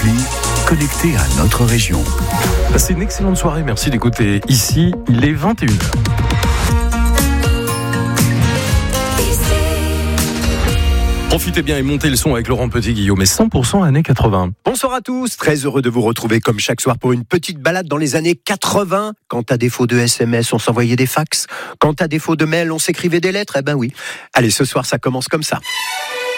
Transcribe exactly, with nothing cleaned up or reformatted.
Connecté à notre région. C'est une excellente soirée, merci d'écouter ici, il est vingt et une heures. Profitez bien et montez le son avec Laurent Petit-Guillaume, mais cent pour cent années quatre-vingts. Bonsoir à tous, très heureux de vous retrouver comme chaque soir pour une petite balade dans les années quatre-vingts. Quand à défaut de S M S, on s'envoyait des fax. Quand à défaut de mail, on s'écrivait des lettres, eh ben oui. Allez, ce soir, ça commence comme ça.